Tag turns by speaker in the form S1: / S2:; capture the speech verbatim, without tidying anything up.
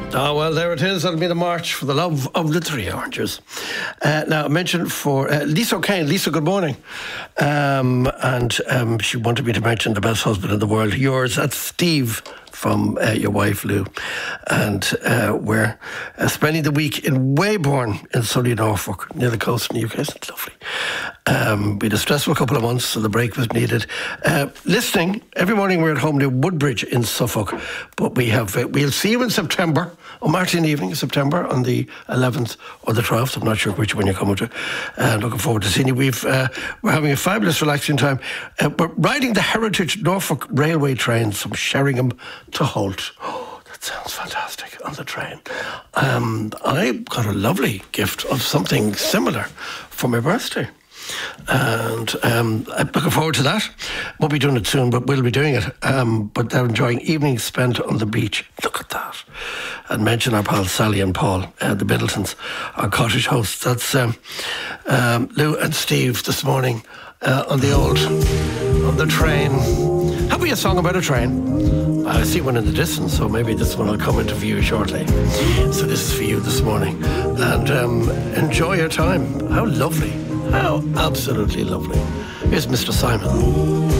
S1: Ah, well, there it is. That'll be the march for the love of the Three Oranges. Uh, now, I mentioned for uh, Lisa O'Kane. Lisa, good morning. Um, and um, she wanted me to mention the best husband in the world. Yours, that's Steve, from uh, your wife Lou, and uh, we're uh, spending the week in Weybourne in sunny Norfolk, near the coast in the U K. It's lovely. Um, we had a stressful couple of months, so the break was needed. Uh, listening every morning, we're at home near Woodbridge in Suffolk, but we have uh, we'll see you in September, on Martin evening in September, on the eleventh or the twelfth. I'm not sure which one you're coming to. Uh, looking forward to seeing you. We've uh, we're having a fabulous, relaxing time. Uh, we're riding the Heritage Norfolk Railway trains from Sheringham to Holt. Oh, that sounds fantastic, on the train. Um, I got a lovely gift of something similar for my birthday. And um, I'm looking forward to that. Won't be doing it soon, but we'll be doing it. Um, but they're enjoying evenings spent on the beach. Look at that. And mention our pals Sally and Paul, uh, the Middletons, our cottage hosts. That's um, um, Lou and Steve this morning uh, on the old, on the train. Have we a song about a train? I see one in the distance, so maybe this one will come into view shortly. So this is for you this morning. And um, enjoy your time. How lovely. How absolutely lovely. Here's Mister Simon.